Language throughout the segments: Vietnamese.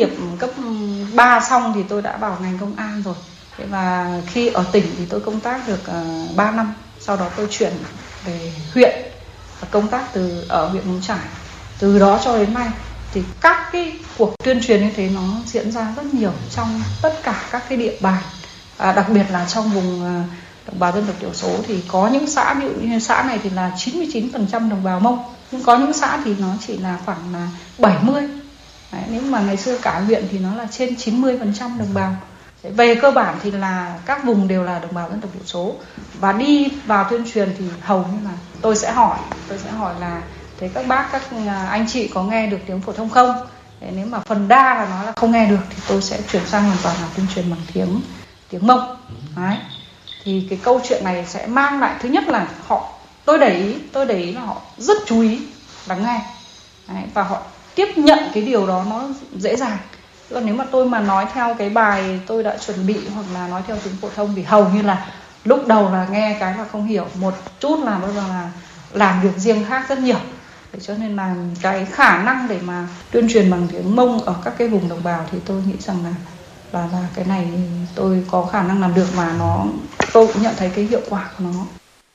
nghiệp cấp 3 xong thì tôi đã vào ngành công an rồi. Và khi ở tỉnh thì tôi công tác được 3 năm. Sau đó tôi chuyển về huyện và công tác ở huyện Mù Trải. Từ đó cho đến nay thì các cái cuộc tuyên truyền như thế nó diễn ra rất nhiều trong tất cả các cái địa bàn. Đặc biệt là trong vùng đồng bào dân tộc thiểu số thì có những xã, ví dụ như xã này thì là 99% đồng bào Mông, nhưng có những xã thì nó chỉ là khoảng là 70. Đấy, nếu mà ngày xưa cả huyện thì nó là trên 90% đồng bào. Về cơ bản thì là các vùng đều là đồng bào dân tộc thiểu số, và đi vào tuyên truyền thì hầu như là tôi sẽ hỏi là thế các bác, các anh chị có nghe được tiếng phổ thông không? Thế nếu mà phần đa là nói là không nghe được thì tôi sẽ chuyển sang hoàn toàn là tuyên truyền bằng tiếng Mông. Đấy. Thì cái câu chuyện này sẽ mang lại, thứ nhất là tôi để ý là họ rất chú ý lắng nghe. Đấy, và họ tiếp nhận cái điều đó nó dễ dàng. Còn nếu mà tôi nói theo cái bài tôi đã chuẩn bị hoặc là nói theo tiếng phổ thông thì hầu như là lúc đầu là nghe cái là không hiểu, một chút là bây giờ là làm việc riêng khác rất nhiều. Để cho nên là cái khả năng để mà tuyên truyền bằng tiếng Mông ở các cái vùng đồng bào thì tôi nghĩ rằng là cái này tôi có khả năng làm được, và tôi cũng nhận thấy cái hiệu quả của nó.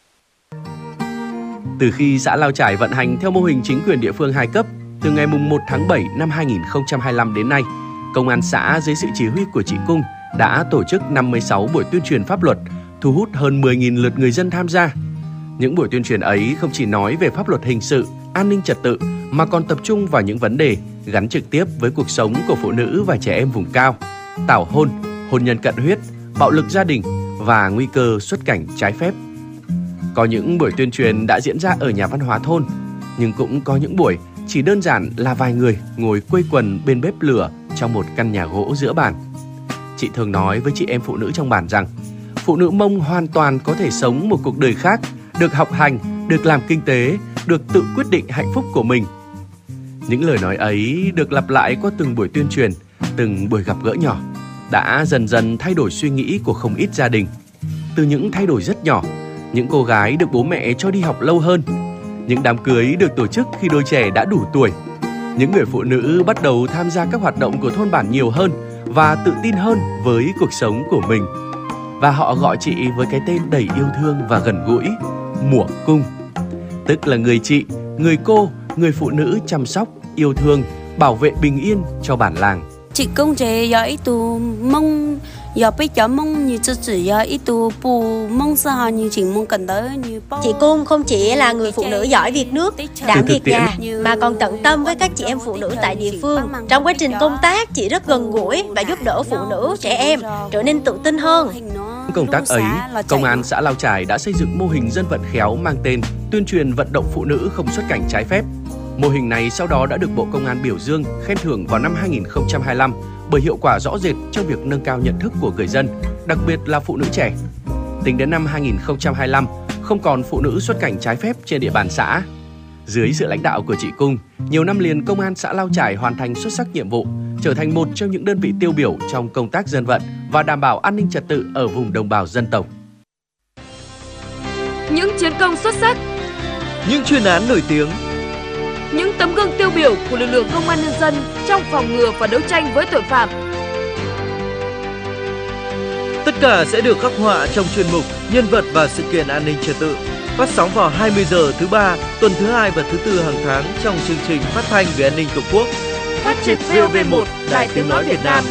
Từ khi xã Lao Chải vận hành theo mô hình chính quyền địa phương 2 cấp, từ ngày 1 tháng 7 năm 2025 đến nay, Công an xã dưới sự chỉ huy của chị Cung đã tổ chức 56 buổi tuyên truyền pháp luật, thu hút hơn 10.000 lượt người dân tham gia. Những buổi tuyên truyền ấy không chỉ nói về pháp luật hình sự, an ninh trật tự, mà còn tập trung vào những vấn đề gắn trực tiếp với cuộc sống của phụ nữ và trẻ em vùng cao, tảo hôn, hôn nhân cận huyết, bạo lực gia đình và nguy cơ xuất cảnh trái phép. Có những buổi tuyên truyền đã diễn ra ở nhà văn hóa thôn, nhưng cũng có những buổi chỉ đơn giản là vài người ngồi quây quần bên bếp lửa trong một căn nhà gỗ giữa bản. Chị thường nói với chị em phụ nữ trong bản rằng phụ nữ Mông hoàn toàn có thể sống một cuộc đời khác, được học hành, được làm kinh tế, được tự quyết định hạnh phúc của mình. Những lời nói ấy được lặp lại qua từng buổi tuyên truyền, từng buổi gặp gỡ nhỏ, đã dần dần thay đổi suy nghĩ của không ít gia đình. Từ những thay đổi rất nhỏ, những cô gái được bố mẹ cho đi học lâu hơn, những đám cưới được tổ chức khi đôi trẻ đã đủ tuổi, những người phụ nữ bắt đầu tham gia các hoạt động của thôn bản nhiều hơn và tự tin hơn với cuộc sống của mình. Và họ gọi chị với cái tên đầy yêu thương và gần gũi, Mủa Cung. Tức là người chị, người cô, người phụ nữ chăm sóc, yêu thương, bảo vệ bình yên cho bản làng. Chị Cung chế do ít tù Mông, do bây giờ Mông như chỉ do ít tù bù Mông sao như chị Mông cần tới như Chị Cung không chỉ là người phụ nữ giỏi việc nước, đảm việc nhà, mà còn tận tâm với các chị em phụ nữ tại địa phương. Trong quá trình công tác, chị rất gần gũi và giúp đỡ phụ nữ, trẻ em trở nên tự tin hơn. Công tác ấy, Công an xã Lao Chải đã xây dựng mô hình dân vận khéo mang tên tuyên truyền vận động phụ nữ không xuất cảnh trái phép. Mô hình này sau đó đã được Bộ Công an biểu dương, khen thưởng vào năm 2025 bởi hiệu quả rõ rệt trong việc nâng cao nhận thức của người dân, đặc biệt là phụ nữ trẻ. Tính đến năm 2025, không còn phụ nữ xuất cảnh trái phép trên địa bàn xã. Dưới sự lãnh đạo của chị Cung, nhiều năm liền Công an xã Lao Chải hoàn thành xuất sắc nhiệm vụ, trở thành một trong những đơn vị tiêu biểu trong công tác dân vận và đảm bảo an ninh trật tự ở vùng đồng bào dân tộc. Những chiến công xuất sắc, những chuyên án nổi tiếng, những tấm gương tiêu biểu của lực lượng công an nhân dân trong phòng ngừa và đấu tranh với tội phạm. Tất cả sẽ được khắc họa trong chuyên mục Nhân vật và sự kiện an ninh trật tự, phát sóng vào 20 giờ thứ ba, tuần thứ 2 và thứ 4 hàng tháng trong chương trình phát thanh về an ninh Tổ quốc. Phát trên VOV1, Đài Tiếng nói Việt Nam.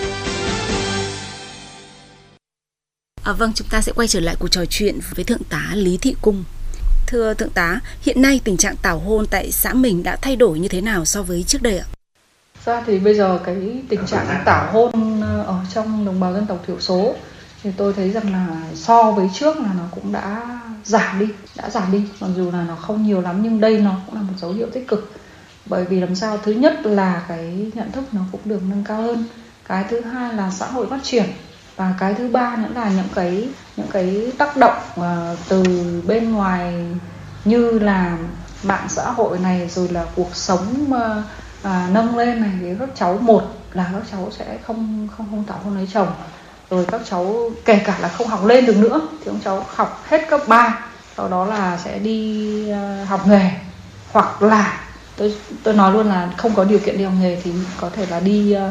Vâng, chúng ta sẽ quay trở lại cuộc trò chuyện với Thượng tá Lý Thị Cung. Thưa Thượng tá, hiện nay tình trạng tảo hôn tại xã mình đã thay đổi như thế nào so với trước đây ạ? Ra thì bây giờ cái tình trạng tảo hôn ở trong đồng bào dân tộc thiểu số thì tôi thấy rằng là so với trước là nó cũng đã giảm đi, mặc dù là nó không nhiều lắm, nhưng đây nó cũng là một dấu hiệu tích cực. Bởi vì làm sao, thứ nhất là cái nhận thức nó cũng được nâng cao hơn, cái thứ hai là xã hội phát triển, và cái thứ ba nữa là những cái tác động từ bên ngoài như là mạng xã hội này, rồi là cuộc sống nâng lên này, thì các cháu, một là các cháu sẽ không tảo hôn lấy chồng, rồi các cháu kể cả là không học lên được nữa thì các cháu học hết cấp 3, sau đó là sẽ đi học nghề, hoặc là tôi nói luôn là không có điều kiện đi học nghề thì có thể là đi